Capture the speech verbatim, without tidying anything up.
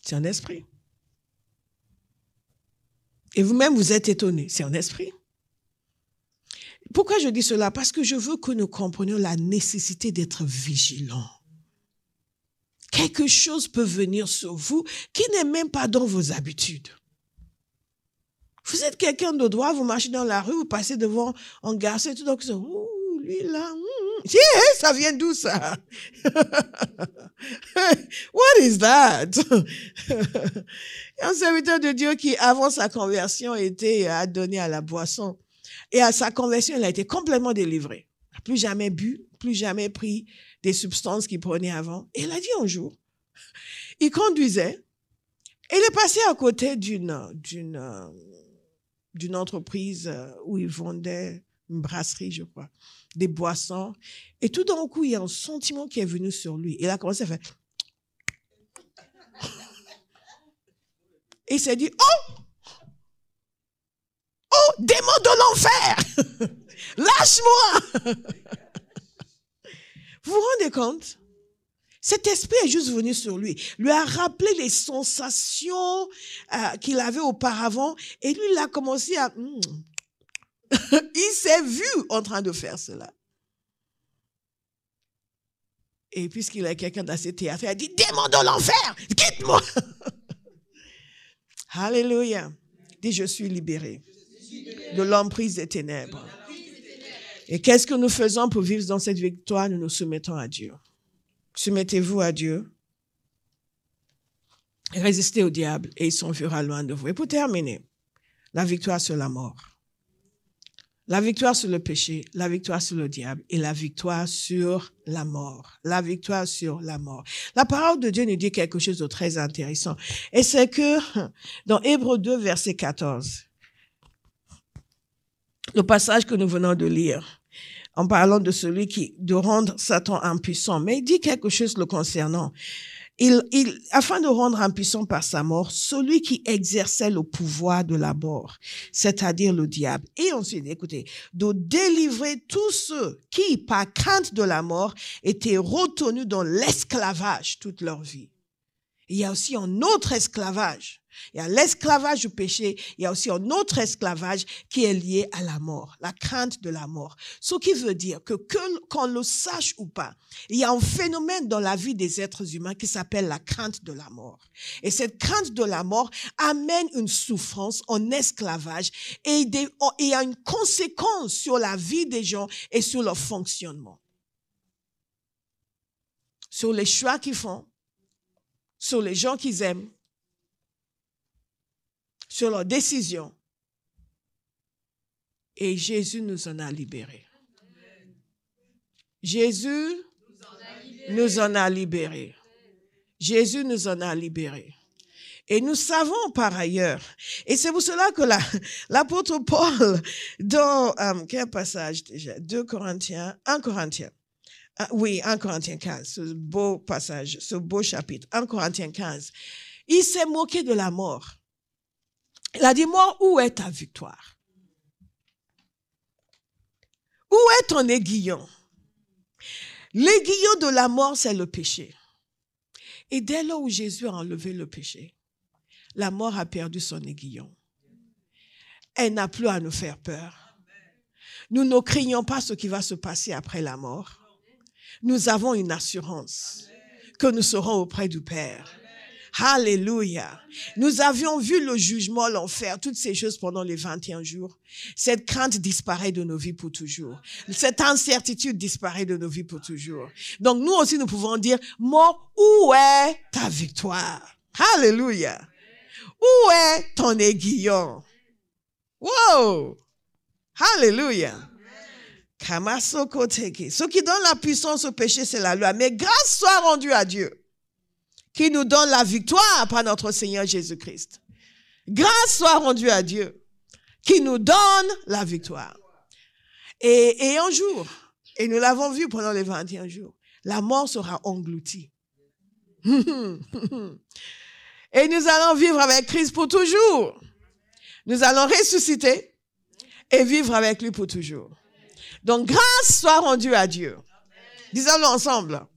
C'est un esprit. Et vous-même, vous êtes étonnés. C'est un esprit. Pourquoi je dis cela? Parce que je veux que nous comprenions la nécessité d'être vigilants. Quelque chose peut venir sur vous qui n'est même pas dans vos habitudes. Vous êtes quelqu'un de droit, vous marchez dans la rue, vous passez devant un garçon et tout, donc ouh, lui là, mm, yeah, ça vient d'où ça? What is that? Un serviteur de Dieu qui, avant sa conversion, était adonné à la boisson. Et à sa conversion, il a été complètement délivré. Il n'a plus jamais bu, plus jamais pris des substances qu'il prenait avant. Et il a dit un jour, il conduisait, et il est passé à côté d'une, d'une, d'une entreprise où il vendait une brasserie, je crois, des boissons. Et tout d'un coup, il y a un sentiment qui est venu sur lui. Il a commencé à faire... Et il s'est dit, oh! Oh, démon de l'enfer! Lâche-moi! Vous vous rendez compte? Cet esprit est juste venu sur lui, lui a rappelé les sensations euh, qu'il avait auparavant et lui, il a commencé à... Mm. Il s'est vu en train de faire cela. Et puisqu'il est quelqu'un d'assez théâtré, il a dit, démon de l'enfer, quitte-moi! Alléluia. Dis, je suis libéré de l'emprise des ténèbres. Et qu'est-ce que nous faisons pour vivre dans cette victoire? Nous nous soumettons à Dieu. Soumettez-vous à Dieu. Résistez au diable et il s'enfuira loin de vous. Et pour terminer, la victoire sur la mort. La victoire sur le péché, la victoire sur le diable et la victoire sur la mort. La victoire sur la mort. La parole de Dieu nous dit quelque chose de très intéressant. Et c'est que dans Hébreux deux, verset quatorze, le passage que nous venons de lire, en parlant de celui qui, de rendre Satan impuissant, mais il dit quelque chose le concernant. Il, il, afin de rendre impuissant par sa mort, celui qui exerçait le pouvoir de la mort, c'est-à-dire le diable. Et ensuite, écoutez, de délivrer tous ceux qui, par crainte de la mort, étaient retenus dans l'esclavage toute leur vie. Il y a aussi un autre esclavage. Il y a l'esclavage du péché. Il y a aussi un autre esclavage qui est lié à la mort, la crainte de la mort. Ce qui veut dire que, que qu'on le sache ou pas, il y a un phénomène dans la vie des êtres humains qui s'appelle la crainte de la mort. Et cette crainte de la mort amène une souffrance, un esclavage et des, il y a une conséquence sur la vie des gens et sur leur fonctionnement. Sur les choix qu'ils font, sur les gens qu'ils aiment, sur leurs décisions. Et Jésus nous en a libérés. Jésus nous en a libérés. Jésus nous en a libérés. Et nous savons par ailleurs, et c'est pour cela que la, l'apôtre Paul, dans um, quel passage déjà? deux Corinthiens, un Corinthiens. Uh, oui, un Corinthiens quinze, ce beau passage, ce beau chapitre, un Corinthiens quinze. Il s'est moqué de la mort. Il a dit, mort, où est ta victoire? Où est ton aiguillon? L'aiguillon de la mort, c'est le péché. Et dès lors où Jésus a enlevé le péché, la mort a perdu son aiguillon. Elle n'a plus à nous faire peur. Nous ne craignons pas ce qui va se passer après la mort. Nous avons une assurance que nous serons auprès du Père. Alléluia. Nous avions vu le jugement, l'enfer, toutes ces choses pendant les vingt et un jours. Cette crainte disparaît de nos vies pour toujours. Cette incertitude disparaît de nos vies pour toujours. Donc nous aussi, nous pouvons dire, mort, où est ta victoire? Alléluia. Où est ton aiguillon? Wow. Alléluia. Ce qui donne la puissance au péché, c'est la loi. Mais grâce soit rendue à Dieu, qui nous donne la victoire par notre Seigneur Jésus-Christ. Grâce soit rendue à Dieu, qui nous donne la victoire. Et, et un jour, et nous l'avons vu pendant les vingt et un jours, la mort sera engloutie. Et nous allons vivre avec Christ pour toujours. Nous allons ressusciter et vivre avec lui pour toujours. Donc, grâce soit rendue à Dieu. Disons-le ensemble.